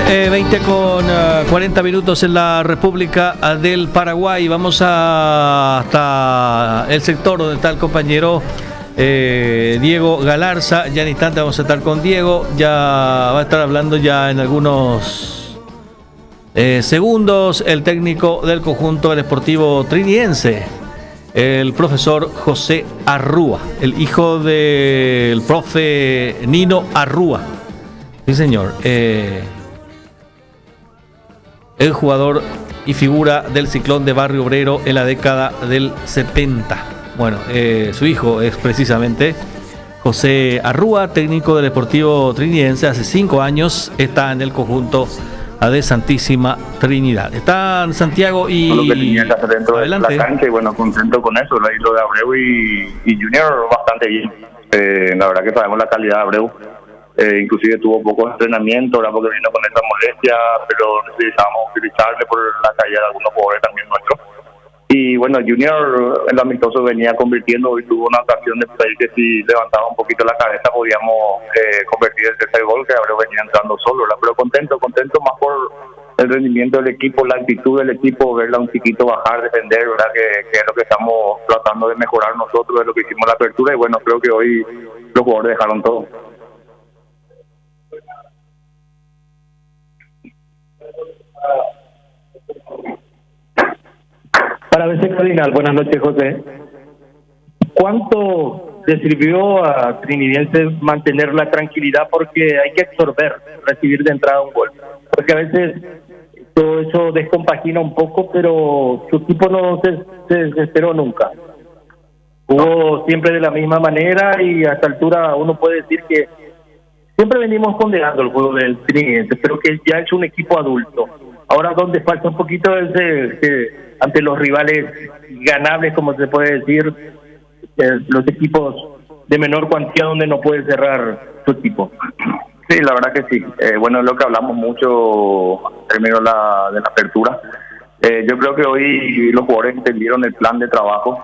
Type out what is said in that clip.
20 con 40 minutos en la República del Paraguay. Vamos hasta el sector donde está el compañero Diego Galarza. Ya en instante vamos a estar con Diego. Ya va a estar hablando ya en algunos segundos el técnico del conjunto del Sportivo Trinidense, el profesor José Arrúa, el hijo del profe Nino Arrúa. Sí, señor. El jugador y figura del Ciclón de Barrio Obrero en la década del 70. Bueno, su hijo es precisamente José Arrúa, técnico del Deportivo Trinidense. Hace 5 años está en el conjunto de Santísima Trinidad. Están Santiago y... Lo que tenía que hacer dentro adelante de la cancha, y bueno, contento con eso. Lo de Abreu y Junior bastante bien. La verdad que sabemos la calidad de Abreu. Inclusive tuvo poco entrenamiento, ahora porque vino con esa molestia, pero necesitábamos utilizarle por la caída de algunos jugadores también nuestros. Y bueno, Junior en lo amistoso venía convirtiendo y tuvo una ocasión de pedir que si levantaba un poquito la cabeza podíamos convertir el tercer gol, que Abreu venía entrando solo, ¿verdad? Pero contento más por el rendimiento del equipo, la actitud del equipo, verla un chiquito bajar, defender, ¿verdad? Que es lo que estamos tratando de mejorar nosotros, es lo que hicimos en la apertura, y bueno, creo que hoy los jugadores dejaron todo. Para BC Cardinal, buenas noches, José. ¿Cuánto le sirvió a Trinidense mantener la tranquilidad? Porque hay que absorber, recibir de entrada un gol. Porque a veces todo eso descompagina un poco, pero su equipo no se desesperó nunca. Jugó siempre de la misma manera y a esta altura uno puede decir que siempre venimos ponderando el juego del Trinidense, pero que ya es un equipo adulto. Ahora donde falta un poquito es ante los rivales ganables, como se puede decir, los equipos de menor cuantía donde no puede cerrar su equipo. Sí, la verdad que sí. Bueno, es lo que hablamos mucho en términos de la apertura. Yo creo que hoy los jugadores entendieron el plan de trabajo.